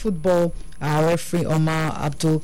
football referee Omar Abdul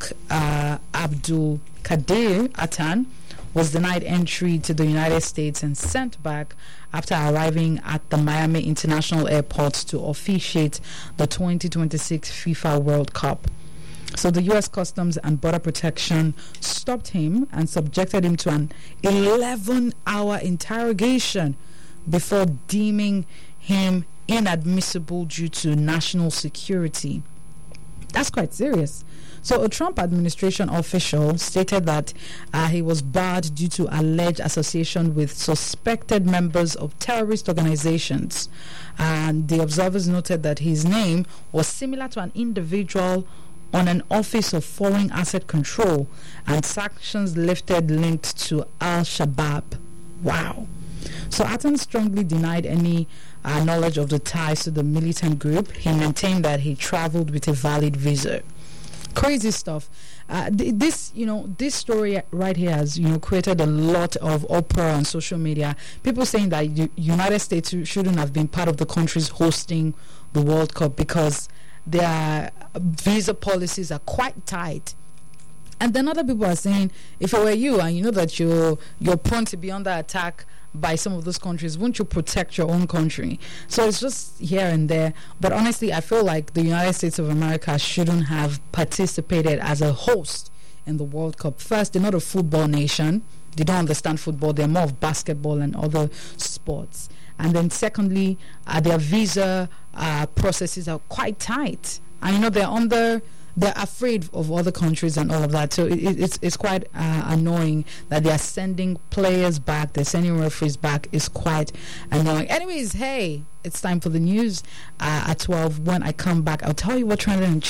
Kadir Atan was denied entry to the United States and sent back after arriving at the Miami International Airport to officiate the 2026 FIFA World Cup. So the U.S. Customs and Border Protection stopped him and subjected him to an 11-hour interrogation before deeming him inadmissible due to national security. That's quite serious. So a Trump administration official stated that he was barred due to alleged association with suspected members of terrorist organizations. And the observers noted that his name was similar to an individual on an Office of Foreign Asset Control and sanctions lifted linked to Al-Shabaab. Wow. So Atan strongly denied any knowledge of the ties to the militant group. He maintained that he traveled with a valid visa. Crazy stuff. This story right here has, created a lot of uproar on social media. People saying that the United States shouldn't have been part of the countries hosting the World Cup because their visa policies are quite tight. And then other people are saying, if it were you and you know that you're prone to be under attack by some of those countries, won't you protect your own country? So it's just here and there. But honestly, I feel like the United States of America shouldn't have participated as a host in the World Cup. First, they're not a football nation. They don't understand football. They're more of basketball and other sports. And then secondly, their visa processes are quite tight. And they're afraid of other countries and all of that. So it's quite annoying that they are sending players back, they're sending referees back. It's quite annoying. Anyways, hey, it's time for the news at 12. When I come back, I'll tell you what trended on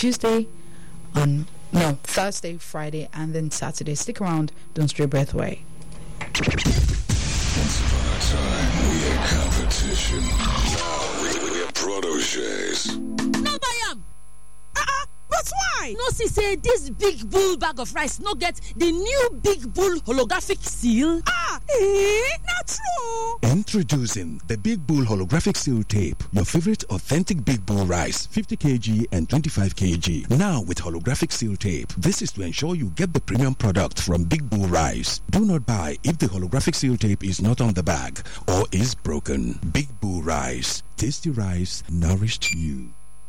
Thursday, Friday, and then Saturday. Stick around, don't stray breath away. Once upon a time, we had competition. Now we are proteges. No, Bayam! But why? No, see, say this big bull bag of rice no get the new big bull holographic seal. Not true. Introducing the Big Bull holographic seal tape, your favorite authentic Big Bull rice, 50 kg and 25 kg. Now with holographic seal tape. This is to ensure you get the premium product from Big Bull rice. Do not buy if the holographic seal tape is not on the bag or is broken. Big Bull rice, tasty rice, nourished you.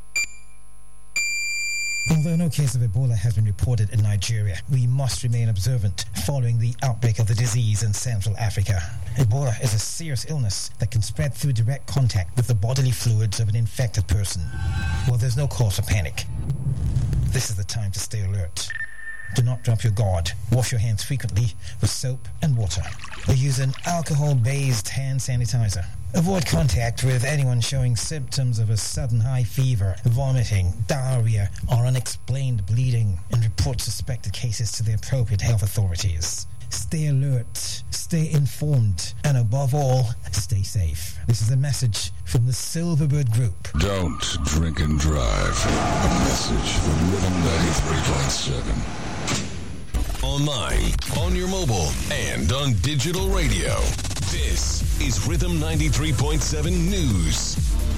Although no case of Ebola has been reported in Nigeria, we must remain observant following the outbreak of the disease in Central Africa. Ebola is a serious illness that can spread through direct contact with the bodily fluids of an infected person. Well, there's no cause for panic. This is the time to stay alert. Do not drop your guard. Wash your hands frequently with soap and water, or use an alcohol-based hand sanitizer. Avoid contact with anyone showing symptoms of a sudden high fever, vomiting, diarrhea, or unexplained bleeding, and report suspected cases to the appropriate health authorities. Stay alert, stay informed, and above all, stay safe. This is a message from the Silverbird Group. Don't drink and drive. A message from Rhythm 93.7. Online, on your mobile, and on digital radio. This is Rhythm 93.7 News.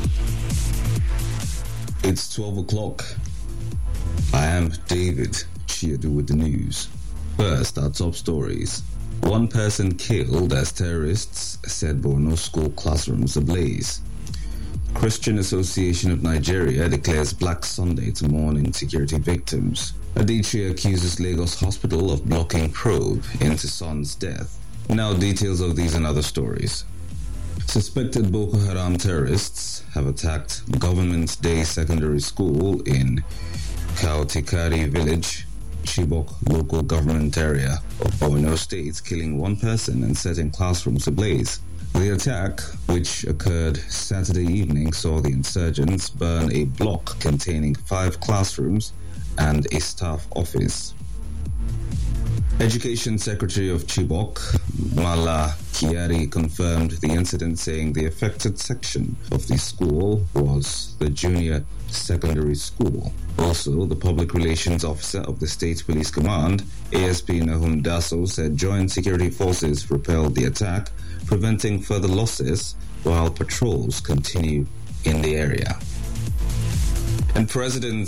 It's 12 o'clock. I am David Chiedu with the news. First, our top stories. One person killed as terrorists set Borno school classrooms ablaze. Christian Association of Nigeria declares Black Sunday to mourn insecurity victims. Adichie accuses Lagos Hospital of blocking probe into son's death. Now details of these and other stories. Suspected Boko Haram terrorists have attacked Government Day Secondary School in Kautikari Village, Chibok local government area of Borno State, killing one person and setting classrooms ablaze. The attack, which occurred Saturday evening, saw the insurgents burn a block containing 5 classrooms and a staff office. Education Secretary of Chibok, Mala Kiari, confirmed the incident, saying the affected section of the school was the junior secondary school. Also, the public relations officer of the State Police Command, ASP Nahum Daso, said joint security forces repelled the attack, preventing further losses while patrols continue in the area. And President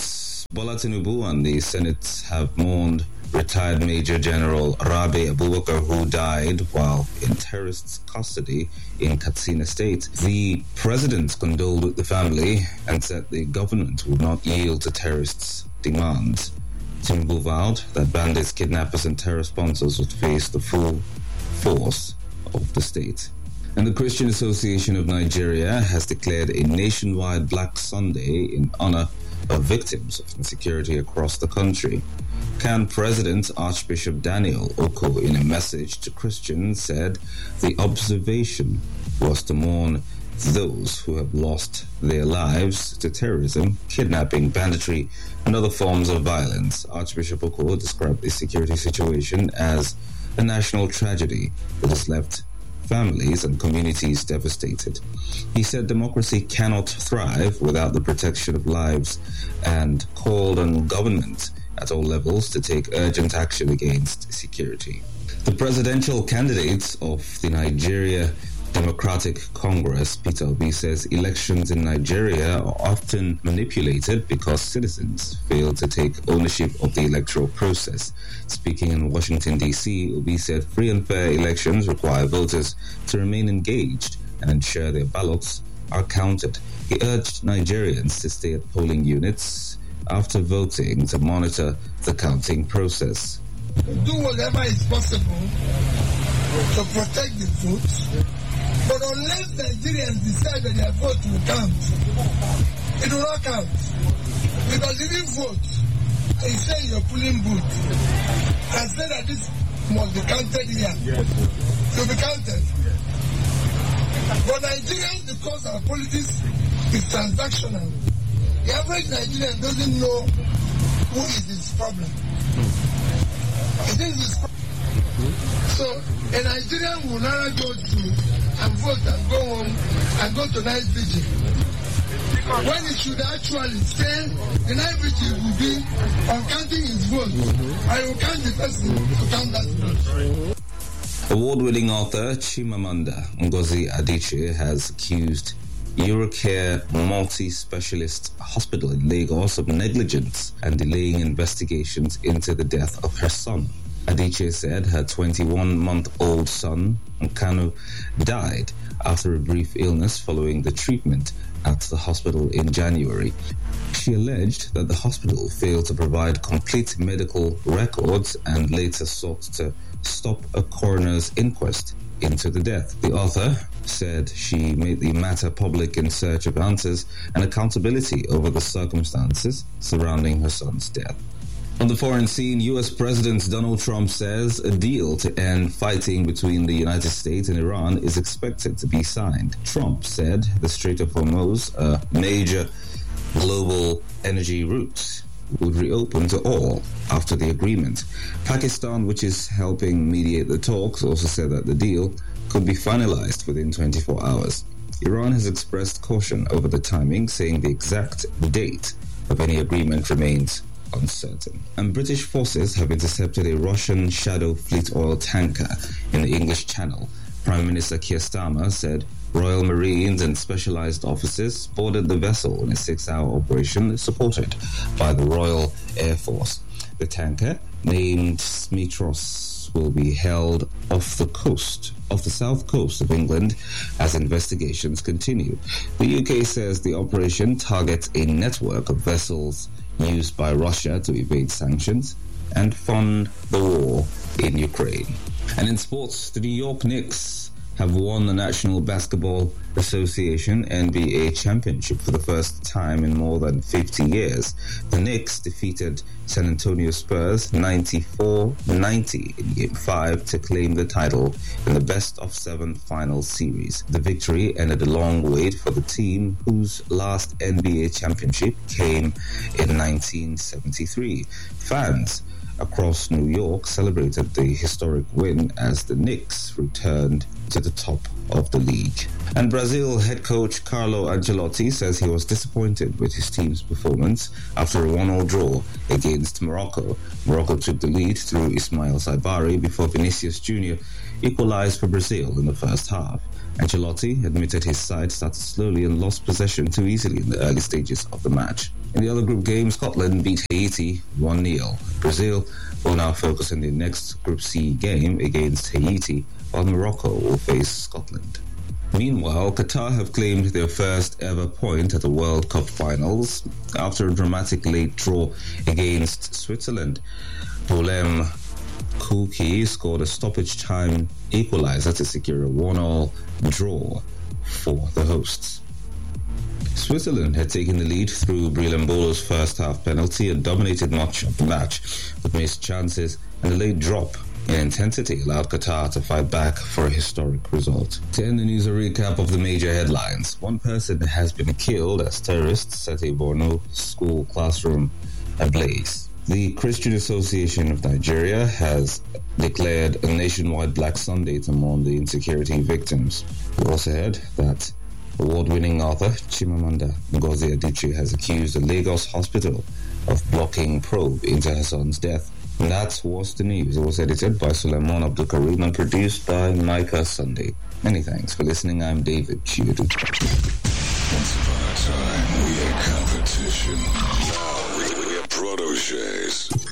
Bola Tinubu and the Senate have mourned retired Major General Rabi Abubakar, who died while in terrorists' custody in Katsina State. The president condoled with the family and said the government would not yield to terrorists' demands. Tinubu vowed that bandits, kidnappers and terror sponsors would face the full force of the state. And the Christian Association of Nigeria has declared a nationwide Black Sunday in honor of victims of insecurity across the country. CAN President Archbishop Daniel Oko, in a message to Christians, said the observation was to mourn those who have lost their lives to terrorism, kidnapping, banditry, and other forms of violence. Archbishop Oko described the security situation as a national tragedy that has left families and communities devastated. He said democracy cannot thrive without the protection of lives and called on government at all levels to take urgent action against security. The presidential candidates of the Nigeria Democratic Congress, Peter Obi, says elections in Nigeria are often manipulated because citizens fail to take ownership of the electoral process. Speaking in Washington, D.C., Obi said free and fair elections require voters to remain engaged and ensure their ballots are counted. He urged Nigerians to stay at polling units after voting to monitor the counting process. Do whatever is possible to protect the vote. But unless Nigerians decide that their vote will count, it will not count. Because if you vote, and you say you're polling booth, and say that this must be counted here, it will be counted. But Nigerians, because our politics is transactional, the average Nigerian doesn't know who is his problem. It is his problem. So a Nigerian will never go to and vote and go home and go to night vigil, when it should actually say the night vigil will be on counting his vote. I will count the person to count that vote. Award-winning author Chimamanda Ngozi Adichie has accused Eurocare Multi-Specialist Hospital in Lagos of negligence and delaying investigations into the death of her son. Adichie said her 21-month-old son, Nkanu, died after a brief illness following the treatment at the hospital in January. She alleged that the hospital failed to provide complete medical records and later sought to stop a coroner's inquest into the death. The author said she made the matter public in search of answers and accountability over the circumstances surrounding her son's death. On the foreign scene, U.S. President Donald Trump says a deal to end fighting between the United States and Iran is expected to be signed. Trump said the Strait of Hormuz, a major global energy route, would reopen to all after the agreement. Pakistan, which is helping mediate the talks, also said that the deal could be finalized within 24 hours. Iran has expressed caution over the timing, saying the exact date of any agreement remains uncertain. And British forces have intercepted a Russian Shadow Fleet oil tanker in the English Channel. Prime Minister Keir Starmer said Royal Marines and specialized officers boarded the vessel in a 6-hour operation supported by the Royal Air Force. The tanker, named Smitros, will be held off the south coast of England as investigations continue. The UK says the operation targets a network of vessels used by Russia to evade sanctions and fund the war in Ukraine. And in sports, the New York Knicks have won the National Basketball Association NBA Championship for the first time in more than 50 years. The Knicks defeated San Antonio Spurs 94-90 in Game 5 to claim the title in the best-of-7 final series. The victory ended a long wait for the team, whose last NBA championship came in 1973. Fans across New York celebrated the historic win as the Knicks returned to the top of the league. And Brazil head coach Carlo Ancelotti says he was disappointed with his team's performance after a 1-1 draw against Morocco. Morocco took the lead through Ismail Saibari before Vinicius Jr. equalized for Brazil in the first half. Ancelotti admitted his side started slowly and lost possession too easily in the early stages of the match. In the other group game, Scotland beat Haiti 1-0. Brazil will now focus on the next Group C game against Haiti, while Morocco will face Scotland. Meanwhile, Qatar have claimed their first ever point at the World Cup finals after a dramatic late draw against Switzerland. Bolem Kouki scored a stoppage time equalizer to secure a 1-1 draw for the hosts. Switzerland had taken the lead through Brillambolo's first half penalty and dominated much of the match, but missed chances and a late drop in intensity allowed Qatar to fight back for a historic result. To end the news, a recap of the major headlines. One person has been killed as terrorists set a Borno school classroom ablaze. The Christian Association of Nigeria has declared a nationwide Black Sunday to mourn the insecurity victims. We also heard that award-winning author Chimamanda Ngozi Adichie has accused a Lagos hospital of blocking probe into her son's death. And that was the news. It was edited by Suleiman Abdul Karim and produced by Micah Sunday. Many thanks for listening. I'm David Chiodu. Once upon a time, we had competition. Now we have proteges.